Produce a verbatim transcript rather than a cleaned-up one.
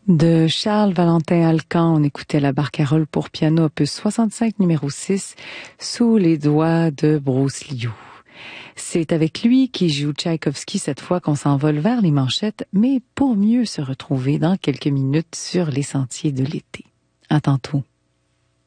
De Charles Valentin Alcan, on écoutait la barcarolle pour piano opus soixante-cinq numéro six, Sous les doigts de Bruce Liu. C'est avec lui qui joue Tchaïkovski cette fois qu'on s'envole vers les manchettes, mais pour mieux se retrouver dans quelques minutes sur les sentiers de l'été. À tantôt.